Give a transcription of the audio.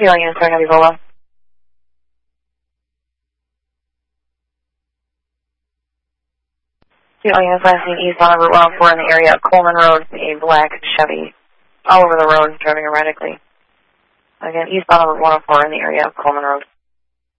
Kilo units, sorry, heavy Volo. Kilo units, last seen eastbound on Route 104 in the area of Coleman Road, a black Chevy. All over the road, driving erratically. Again, eastbound on Route 104 in the area of Coleman Road.